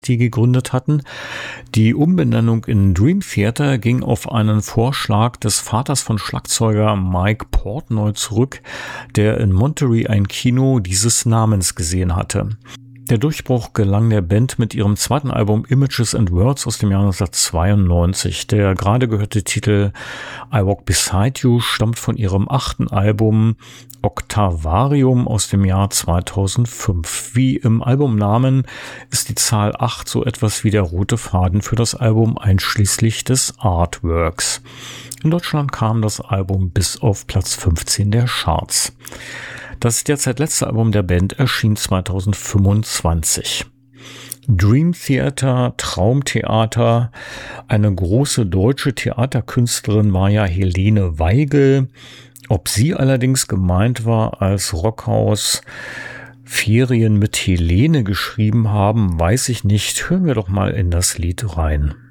die gegründet hatten. Die Umbenennung in Dream Theater ging auf einen Vorschlag des Vaters von Schlagzeuger Mike Portnoy zurück, der in Monterey ein Kino dieses Namens gesehen hatte. Der Durchbruch gelang der Band mit ihrem zweiten Album Images and Words aus dem Jahr 1992. Der gerade gehörte Titel I Walk Beside You stammt von ihrem 8. Album Octavarium aus dem Jahr 2005. Wie im Albumnamen ist die Zahl 8 so etwas wie der rote Faden für das Album einschließlich des Artworks. In Deutschland kam das Album bis auf Platz 15 der Charts. Das derzeit letzte Album der Band erschien 2025. Dream Theater, Traumtheater. Eine große deutsche Theaterkünstlerin war ja Helene Weigel. Ob sie allerdings gemeint war, als Rockhaus Ferien mit Helene geschrieben haben, weiß ich nicht. Hören wir doch mal in das Lied rein.